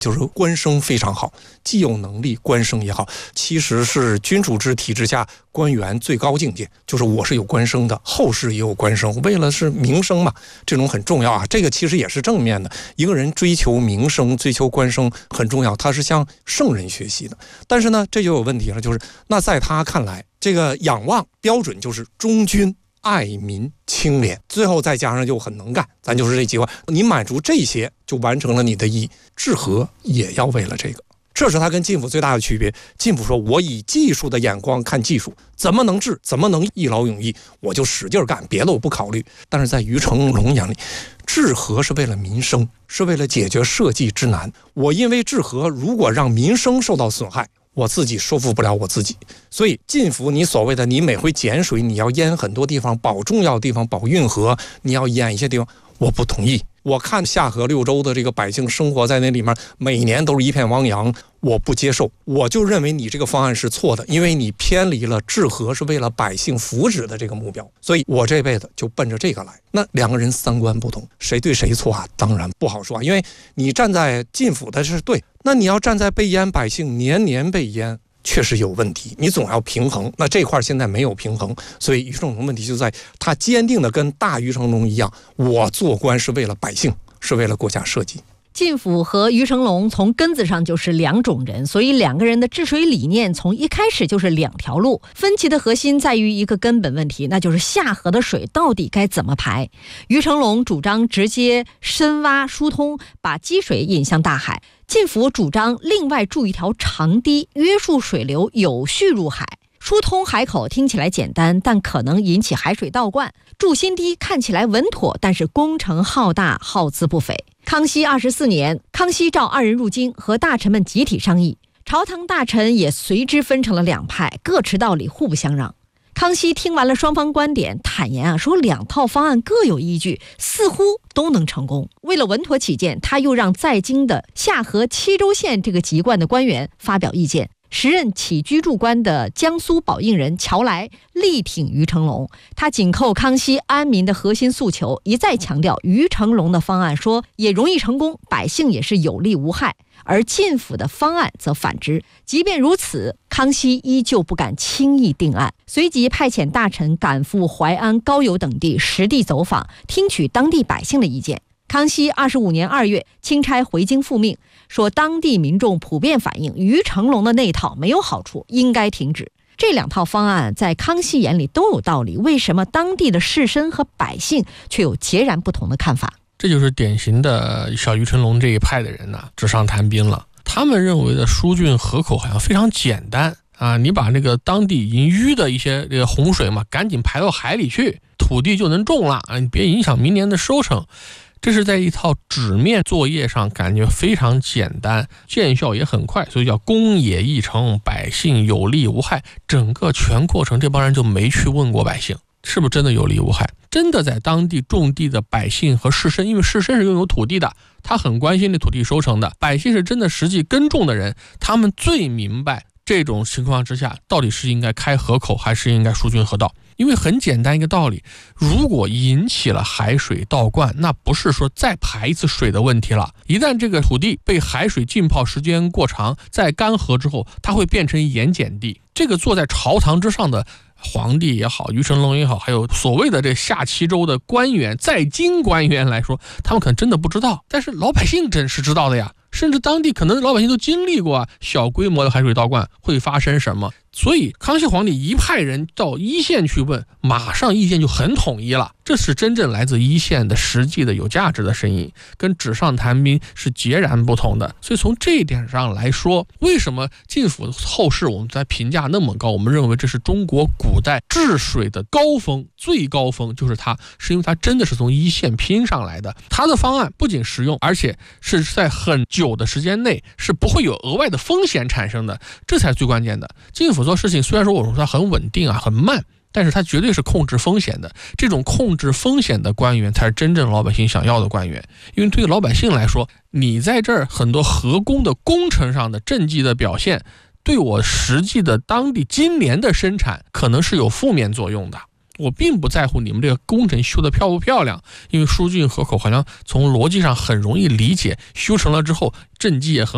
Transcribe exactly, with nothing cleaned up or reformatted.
就是官声非常好，既有能力，官声也好。其实是君主制体制下官员最高境界，就是我是有官声的，后世也有官声，为了是名声嘛，这种很重要啊。这个其实也是正面的，一个人追求名声、追求官声很重要，他是向圣人学习的。但是呢，这就有问题了，就是那在他看来，这个仰望标准就是忠君、爱民、清廉，最后再加上就很能干，咱就是这几块，你满足这些就完成了你的意义。治和也要为了这个，这是他跟晋府最大的区别。晋府说我以技术的眼光看技术，怎么能治，怎么能一劳永逸，我就使劲干，别的我不考虑。但是在于成龙眼里，治和是为了民生，是为了解决社稷之难。我因为治和如果让民生受到损害，我自己说服不了我自己。所以晋府你所谓的你每回减水，你要淹很多地方，保重要的地方，保运河，你要淹一些地方，我不同意。我看下河六州的这个百姓生活在那里面，每年都是一片汪洋，我不接受。我就认为你这个方案是错的，因为你偏离了治和是为了百姓福祉的这个目标，所以我这辈子就奔着这个来。那两个人三观不同，谁对谁错啊？当然不好说啊，因为你站在晋府的是对，那你要站在被淹百姓年年被淹，确实有问题，你总要平衡。那这块现在没有平衡，所以于成龙问题就在他坚定的跟大于成龙一样，我做官是为了百姓，是为了国家社稷。 晋府和于成龙从根子上就是两种人，所以两个人的治水理念从一开始就是两条路。分歧的核心在于一个根本问题，那就是下河的水到底该怎么排。于成龙主张直接深挖疏通，把积水引向大海；晋府主张另外筑一条长堤，约束水流有序入海。疏通海口听起来简单，但可能引起海水倒灌。筑新堤看起来稳妥，但是工程浩大，耗资不菲。康熙二十四年，康熙召二人入京，和大臣们集体商议，朝堂大臣也随之分成了两派，各持道理，互不相让。康熙听完了双方观点，坦言啊，说两套方案各有依据，似乎都能成功。为了稳妥起见，他又让在京的下河七州县这个籍贯的官员发表意见。时任起居注官的江苏宝应人乔来力挺于成龙，他紧扣康熙安民的核心诉求，一再强调于成龙的方案说也容易成功，百姓也是有利无害，而晋府的方案则反之。即便如此，康熙依旧不敢轻易定案，随即派遣大臣赶赴淮安、高邮等地实地走访，听取当地百姓的意见。康熙二十五年二月，钦差回京复命，说当地民众普遍反映于成龙的那套没有好处，应该停止。这两套方案在康熙眼里都有道理，为什么当地的士绅和百姓却有截然不同的看法？ 这就是典型的小于成龙这一派的人呢、啊，纸上谈兵了。他们认为的疏浚河口好像非常简单啊，你把这个当地已经淤的一些这个洪水嘛，赶紧排到海里去，土地就能种了啊，你别影响明年的收成。这是在一套纸面作业上感觉非常简单，见效也很快，所以叫公也易成，百姓有利无害。整个全过程这帮人就没去问过百姓是不是真的有利无害，真的在当地种地的百姓和士绅，因为士绅是拥有土地的，他很关心这土地收成的，百姓是真的实际耕种的人，他们最明白这种情况之下到底是应该开河口还是应该疏浚河道。因为很简单一个道理，如果引起了海水倒灌，那不是说再排一次水的问题了，一旦这个土地被海水浸泡时间过长，在干涸之后，它会变成盐碱地。这个坐在朝堂之上的皇帝也好，于成龙也好，还有所谓的这下七州的官员，在京官员来说，他们可能真的不知道，但是老百姓真是知道的呀。甚至当地可能老百姓都经历过啊，小规模的海水倒灌会发生什么。所以康熙皇帝一派人到一线去问，马上意见就很统一了，这是真正来自一线的实际的有价值的声音，跟纸上谈兵是截然不同的。所以从这一点上来说，为什么晋府后世我们在评价那么高，我们认为这是中国古代治水的高峰，最高峰就是它，是因为它真的是从一线拼上来的。它的方案不仅实用，而且是在很久的时间内是不会有额外的风险产生的，这才是最关键的。晋府做事情虽然说我说它很稳定啊，很慢，但是它绝对是控制风险的。这种控制风险的官员才是真正老百姓想要的官员。因为对于老百姓来说，你在这儿很多河工的工程上的政绩的表现，对我实际的当地今年的生产可能是有负面作用的。我并不在乎你们这个工程修得漂不漂亮，因为疏浚河口好像从逻辑上很容易理解，修成了之后政绩也很